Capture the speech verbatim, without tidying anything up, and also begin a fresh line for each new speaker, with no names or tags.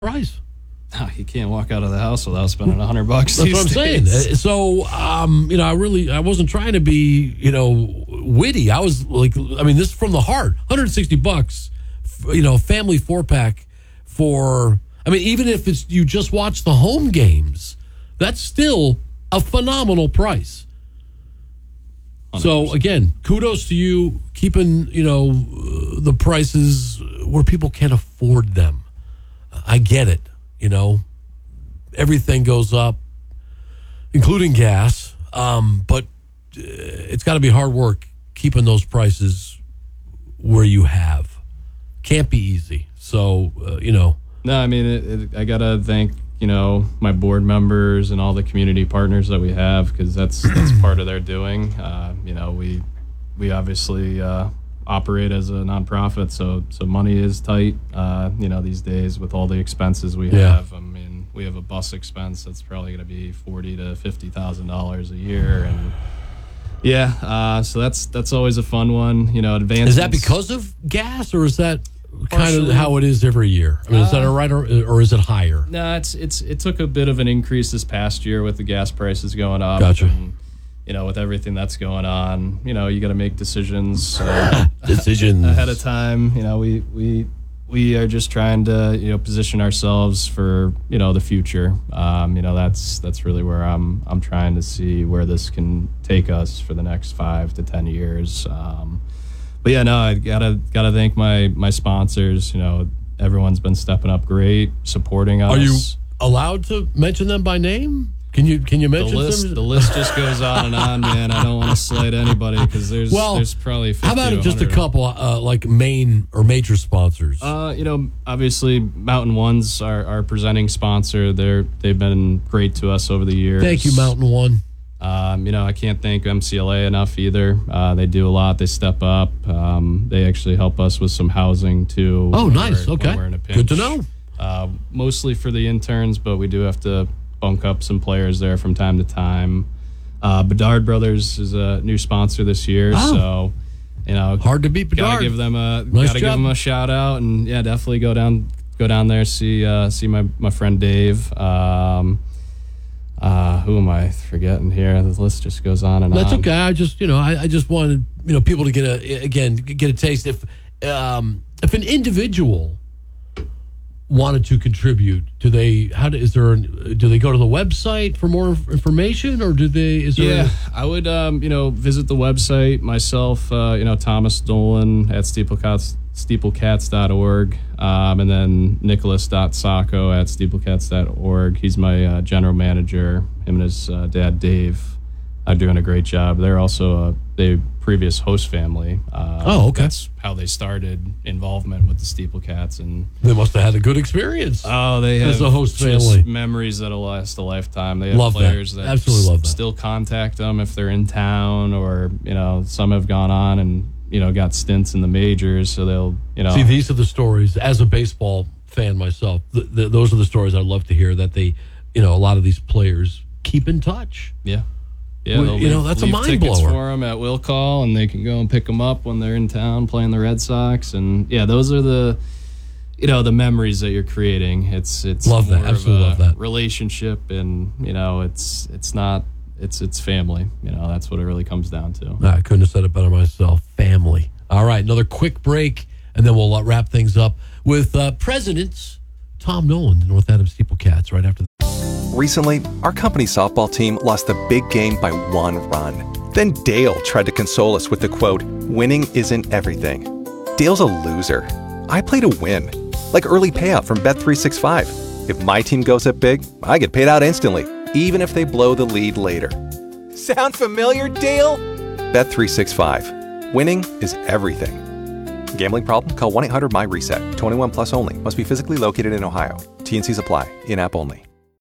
price.
No, you can't walk out of the house without spending a hundred bucks.
That's
these
what I'm
days.
saying. So, um, you know, I really, I wasn't trying to be, you know, witty. I was like, I mean, this is from the heart. one hundred sixty bucks, you know, family four pack for. I mean, even if it's you just watch the home games, that's still a phenomenal price. one hundred percent. So again, kudos to you keeping, you know, the prices where people can't afford them. I get it. You know, everything goes up, including gas. Um, but it's got to be hard work keeping those prices where you have. Can't be easy. So, uh, you know.
No, I mean, it, it, I got to thank, you know, my board members and all the community partners that we have, because that's that's part of their doing. Uh, you know, we we obviously uh, operate as a nonprofit, so so money is tight. Uh, you know, these days with all the expenses we
Yeah.
have. I mean, we have a bus expense that's probably going to be forty to fifty thousand dollars a year, and yeah, uh, so that's that's always a fun one. You know, advancements.
Is that because of gas, or is that kind of
Partially.
how it is every year? I mean, is that a right, or, or is it higher?
No, it's it's it took a bit of an increase this past year with the gas prices going up.
Gotcha.
And, you know, with everything that's going on, you know, you got to make decisions uh,
Decisions
ahead of time. You know, we we we are just trying to, you know, position ourselves for, you know, the future. Um, you know, that's that's really where I'm I'm trying to see where this can take us for the next five to ten years. Um, but yeah, no, I gotta gotta thank my my sponsors. You know, everyone's been stepping up great, supporting us.
Are you allowed to mention them by name? Can you can you
The
mention
list,
them?
the list just goes on and on, man. I don't want to slight anybody because there's
Well,
there's probably fifty
How about
to
just a
one hundred.
couple, uh, like main or major sponsors?
Uh, you know, obviously Mountain One's our, our presenting sponsor. They're they've been great to us over the years.
Thank you, Mountain One.
Um, you know, I can't thank M C L A enough either. Uh, they do a lot. They step up. Um, they actually help us with some housing too.
Oh,
when
nice.
we're- when
Okay.
we're in a pinch.
Good to know.
Uh, mostly for the interns, but we do have to bunk up some players there from time to time. Uh, Bedard Brothers is a new sponsor this year,
Oh.
so you know,
Hard to beat Bedard.
gotta give them a
Nice
gotta give
job.
them a shout out, and yeah, definitely go down go down there see uh, see my my friend Dave. Um, uh, who am I forgetting here? The list just goes on and
That's
on.
okay. I just, you know, I, I just wanted, you know, people to get a, again, get a taste. If, um, if an individual wanted to contribute, do they, how do, is there, an, do they go to the website for more inf- information, or do they, is there?
Yeah, I would, um, you know, visit the website myself, uh, you know, Thomas Dolan at steeplecats, steeplecats dot org, um, and then nicholas.sacco at steeplecats dot org. He's my uh, general manager. Him and his uh, dad, Dave, are doing a great job. They're also a they previous host family. Uh,
Oh, okay.
That's how they started involvement with the Steeplecats. And
They must have had a good experience.
oh, they have
As a host
just
family.
memories that'll last a lifetime. They have
Love that.
players that,
Absolutely love that.
still contact them if they're in town, or you know, some have gone on and you know got stints in the majors, so they'll you know.
See, these are the stories, as a baseball fan myself, th- th- those are the stories I'd love to hear, that they, you know, a lot of these players keep in touch.
yeah. Yeah,
Well,
they'll
you know,
leave-
that's a
leave
mind
tickets
blower.
for them at will call, and they can go and pick them up when they're in town playing the Red Sox. And yeah, those are the, you know, the memories that you're creating. It's it's
Love that.
more of
Absolutely
a
love that.
relationship, and you know, it's it's not it's it's family. You know, that's what it really comes down to.
I couldn't have said it better myself. Family. All right, another quick break, and then we'll uh, wrap things up with uh, Presidents Tom Nolan, the North Adams Steeplecats, right after.
Recently, our company softball team lost the big game by one run. Then Dale tried to console us with the quote, "Winning isn't everything." Dale's a loser. I play to win. Like early payout from Bet three sixty-five. If my team goes up big, I get paid out instantly, even if they blow the lead later. Sound familiar, Dale? Bet three sixty-five. Winning is everything. Gambling problem? Call one eight hundred M Y RESET. twenty-one plus only. Must be physically located in Ohio. T and C's apply. In-app only.